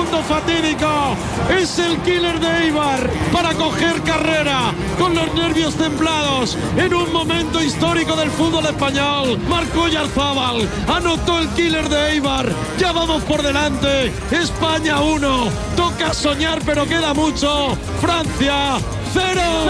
segundo fatídico. Es el killer de Eibar para coger carrera con los nervios templados en un momento histórico del fútbol español. Marcó Oyarzábal, anotó el killer de Eibar. Ya vamos por delante. España 1. Toca soñar, pero queda mucho. Francia 0.